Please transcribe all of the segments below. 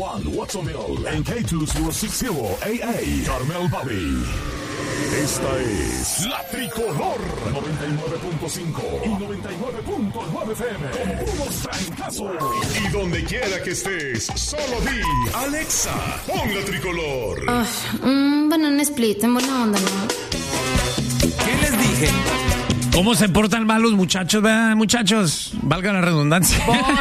101 Watsonville en K260 AA Carmel Valley. Esta es La Tricolor 99.5 y 99.9 FM con puros trancazos. Y donde quiera que estés, solo di Alexa, pon La Tricolor. Banana split, en buena onda, ¿no? ¿Qué les dije? ¿Cómo se portan mal los muchachos, verdad, muchachos? Valga la redundancia.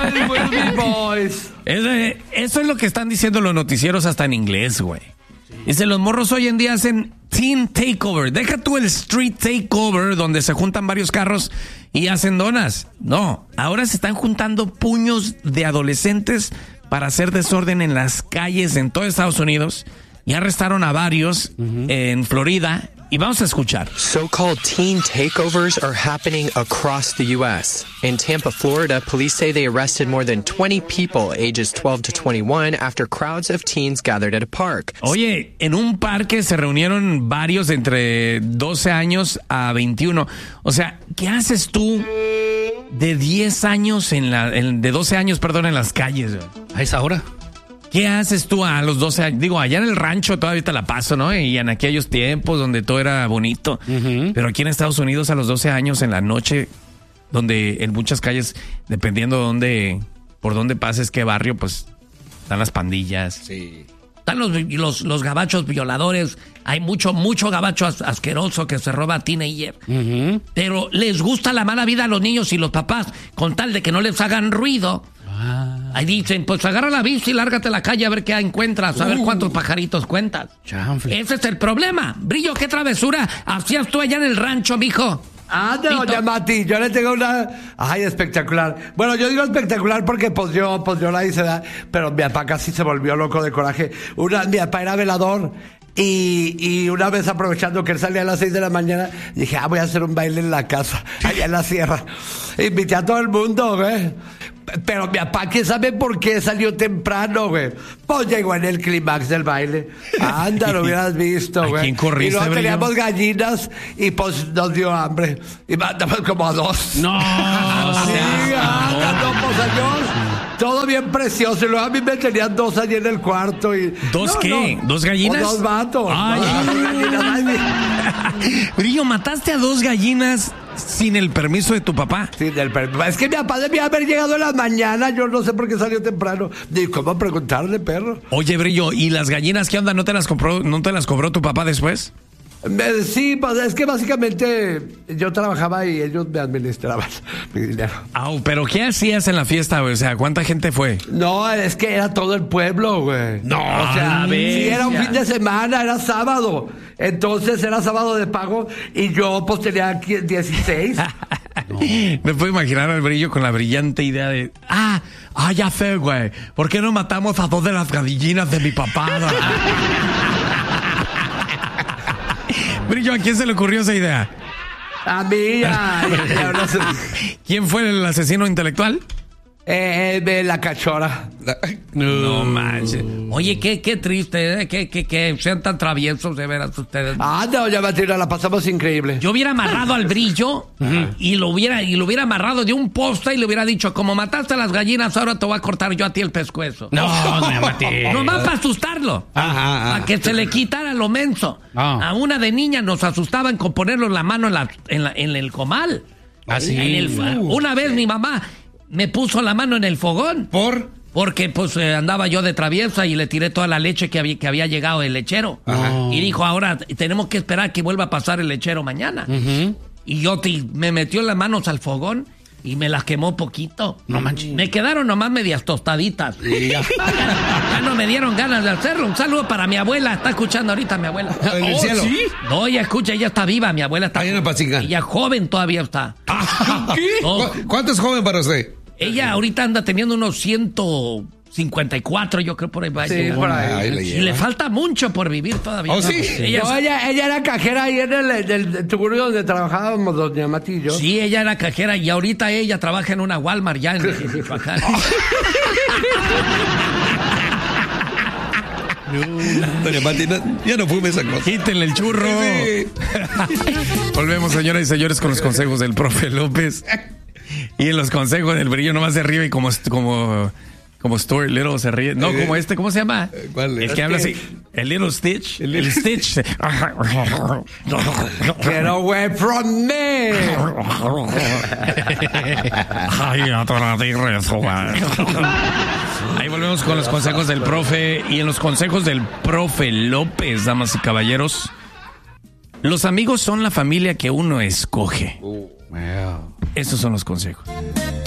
Boys. Eso es lo que están diciendo los noticieros hasta en inglés, güey. Dice, los morros hoy en día hacen teen takeover. Deja tú el street takeover, donde se juntan varios carros y hacen donas. No, ahora se están juntando puños de adolescentes para hacer desorden en las calles en todo Estados Unidos. Y arrestaron a varios en Florida. Y vamos a escuchar. So-called teen takeovers are happening across the U.S. In Tampa, Florida, police say they arrested more than 20 people ages 12 to 21 after crowds of teens gathered at a park. Oye, en un parque se reunieron varios entre 12 años a 21. O sea, ¿qué haces tú de 10 años de 12 años, perdón, en las calles? A esa hora. ¿Qué haces tú a los 12 años? Digo, allá en el rancho todavía te la paso, ¿no? Y en aquellos tiempos donde todo era bonito. Pero aquí en Estados Unidos a los 12 años en la noche, donde en muchas calles, dependiendo por dónde pases, qué barrio, pues están las pandillas. Sí. Están los gabachos violadores. Hay mucho gabacho asqueroso que se roba a teenager. Pero les gusta la mala vida a los niños y los papás, con tal de que no les hagan ruido. Ahí dicen, pues agarra la bici y lárgate a la calle a ver qué encuentras, a ver cuántos pajaritos cuentas. Chanfle. Ese es el problema. Brillo, ¿qué travesura hacías tú allá en el rancho, mijo? Doña Mati, yo le tengo una... Ay, espectacular. Bueno, yo digo espectacular porque pues yo la hice, ¿verdad? Pero mi papá casi se volvió loco de coraje. Mi papá era velador. Y una vez aprovechando que él salía a las 6 de la mañana, dije, voy a hacer un baile en la casa, allá en la sierra. Invité a todo el mundo, güey. Pero mi papá, ¿quién sabe por qué salió temprano, güey? Pues llegó en el clímax del baile. Anda, lo hubieras visto, güey. ¿A quién corriste, y luego Brillo? teníamos gallinas y pues nos dio hambre. Y mandamos como a 2. No, Pues señor, todo bien precioso. Y luego a mí me tenían 2 allí en el cuarto. Y, ¿Dos qué? ¿2 gallinas? O 2 vatos. Ay. Brillo, ¿mataste a 2 gallinas sin el permiso de tu papá? Sin el permiso. Es que mi papá debía haber llegado en la mañana. Yo no sé por qué salió temprano. Ni cómo preguntarle, perro. Oye, Brillo, ¿y las gallinas qué onda? ¿No te las cobró tu papá después? Sí, pues es que básicamente yo trabajaba y ellos me administraban mi dinero. ¿Pero qué hacías en la fiesta, güey? O sea, ¿cuánta gente fue? No, es que era todo el pueblo, güey. No, o sea, sí, era un fin de semana, era sábado. Entonces era sábado de pago y yo pues tenía 16. No. Me puedo imaginar al Brillo con la brillante idea de... ya sé, güey. ¿Por qué no matamos a 2 de las gallinas de mi papá? Brillo, ¿a quién se le ocurrió esa idea? A mí, no sé. ¿Quién fue el asesino intelectual? De la cachora. No manches. Oye, qué triste, que sean tan traviesos de veras ustedes. No, ya Matilda, la pasamos increíble. Yo hubiera amarrado al Brillo y lo hubiera amarrado de un poste y le hubiera dicho, como mataste a las gallinas, ahora te voy a cortar yo a ti el pescuezo. No, Matilda. Nomás para asustarlo. Para que se le quitara lo menso. A una de niña nos asustaban con ponerle la mano en el comal. Así. Una vez mi mamá me puso la mano en el fogón. Porque pues andaba yo de traviesa y le tiré toda la leche que había llegado el lechero. Y dijo, ahora tenemos que esperar que vuelva a pasar el lechero mañana. Y yo me metió las manos al fogón y me las quemó poquito. No manches. Me quedaron nomás medias tostaditas. Ya no me dieron ganas de hacerlo. Un saludo para mi abuela. Está escuchando ahorita mi abuela. ¿En el cielo? ¿Sí? No, ella escucha, ella está viva. Mi abuela está... Ahí en Apatzingán. Ella joven todavía está. ¿Qué? ¿Cuánto es joven para usted? Ella ahorita anda teniendo unos 154, yo creo, por ahí va a llegar. Por ahí. Y le falta mucho por vivir todavía. ¿Oh, sí? Ella era cajera ahí en el tugurio donde trabajábamos, doña Mati y yo. Sí, ella era cajera y ahorita ella trabaja en una Walmart ya en Michoacán. Doña Mati, ya no fume esa cosa. Quítenle el churro. Sí. Volvemos, señoras y señores, con los consejos del profe López. Y en los consejos del Brillo nomás de arriba y como Como Stuart Little se ríe. No, como ¿cómo se llama? ¿Cuál? El que habla así. El Little Stitch. El Stitch. Get away from me. Ahí volvemos con los consejos del profe. Y en los consejos del profe López, damas y caballeros, los amigos son la familia que uno escoge. Esos son los consejos.